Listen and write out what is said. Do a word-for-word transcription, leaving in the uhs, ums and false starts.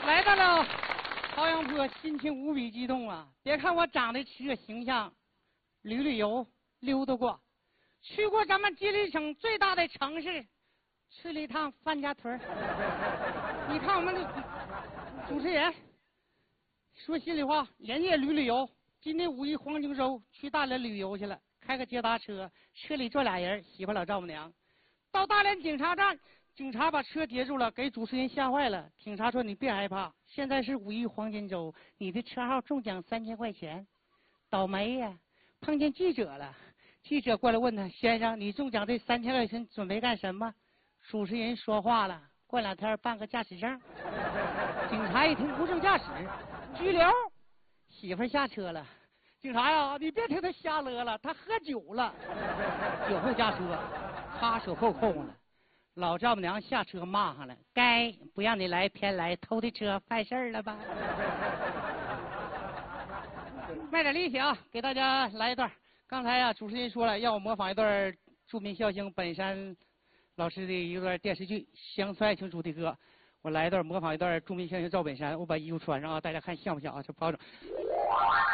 来到了朝阳坡，心情无比激动啊！别看我长得这形象，旅旅游溜达过，去过咱们吉林省最大的城市，去了一趟范家屯。你看我们的主持人，说心里话，人家也旅旅游。今天五一黄金周去大连旅游去了，开个捷达车，车里坐俩人，喜欢老丈母娘。到大连警察站，警察把车截住了，给主持人吓坏了。警察说：“你别害怕，现在是五一黄金周，你的车号中奖三千块钱。”倒霉呀，碰见记者了。记者过来问他：“先生，你中奖这三千块钱准备干什么？”主持人说话了：“过两天办个驾驶证。”警察一听无证驾驶，拘留。媳妇下车了。警察呀，你别听他瞎勒了，他喝酒了，酒后驾车，他手扣扣了。老丈母娘下车骂上了：“该不让你来偏来，偷的车犯事儿了吧？”卖点力气啊，给大家来一段。刚才啊，主持人说了要我模仿一段著名笑星本山老师的一段电视剧《乡村爱情》主题歌。我来一段模仿一段著名笑星赵本山，我把衣服穿上啊，大家看像不像啊？这保证。